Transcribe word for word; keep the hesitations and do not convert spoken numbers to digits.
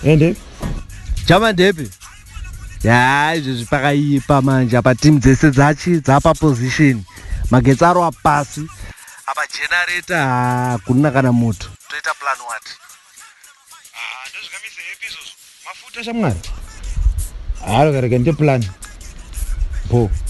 ende chama ndepe ya izvo zvipakaipa manje apa timu dzese dzachi dzapa position magetsi aro apasi apa generator hakuna kana moto toita plan what ah ndozvikamise episodes mafuta shamwari halo kareke ndi plan po